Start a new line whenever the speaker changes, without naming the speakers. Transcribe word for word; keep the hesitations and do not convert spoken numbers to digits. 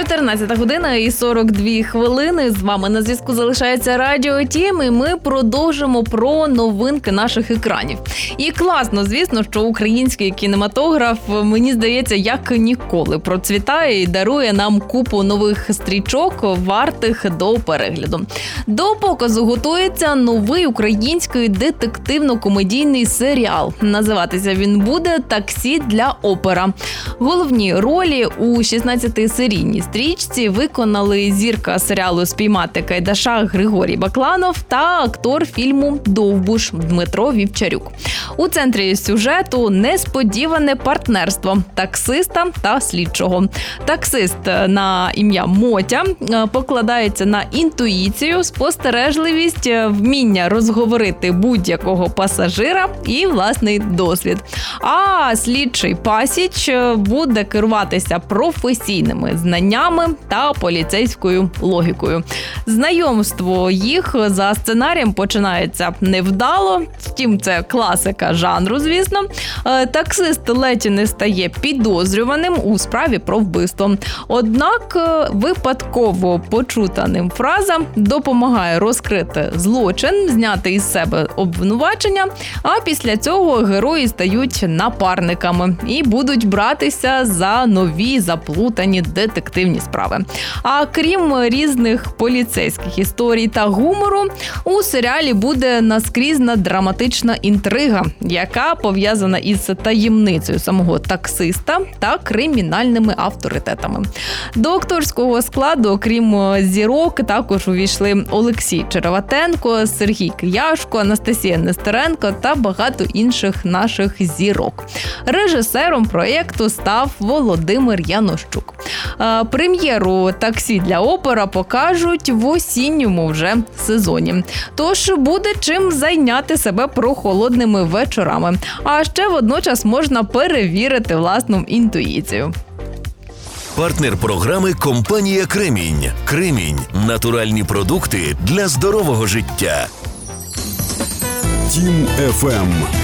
чотирнадцята година і сорок дві хвилини. З вами на зв'язку залишається Радіо Тім, і ми продовжимо про новинки наших екранів. І класно, звісно, що український кінематограф, мені здається, як ніколи процвітає і дарує нам купу нових стрічок, вартих до перегляду. До показу готується новий український детективно-комедійний серіал. Називатися він буде «Таксі для опера». Головні ролі у шістнадцятисерійній стрічці виконали зірка серіалу «Спіймати Кайдаша» Григорій Бакланов та актор фільму «Довбуш» Дмитро Вівчарюк. У центрі сюжету несподіване партнерство таксиста та слідчого. Таксист на ім'я Мотя покладається на інтуїцію, спостережливість, вміння розговорити будь-якого пасажира і власний досвід. А слідчий Пасіч буде керуватися професійними знаннями та поліцейською логікою. Знайомство їх за сценарієм починається невдало, втім це класика жанру, звісно. Таксист ледь не стає підозрюваним у справі про вбивство. Однак випадково почута ним фраза допомагає розкрити злочин, зняти із себе обвинувачення, а після цього герої стають напарниками і будуть братися за нові заплутані детективні справи. А крім різних поліцейських історій та гумору, у серіалі буде наскрізна драматична інтрига, яка пов'язана із таємницею самого таксиста та кримінальними авторитетами. До акторського складу, окрім зірок, також увійшли Олексій Череватенко, Сергій Кияшко, Анастасія Нестеренко та багато інших наших зірок. Режисером проєкту став Володимир Янощук. Прем'єру «Таксі для опера» покажуть в осінньому вже сезоні. Тож буде чим зайняти себе прохолодними вечорами. А ще водночас можна перевірити власну інтуїцію.
Партнер програми – компанія «Кремінь». «Кремінь» – натуральні продукти для здорового життя.
Тім еф ем.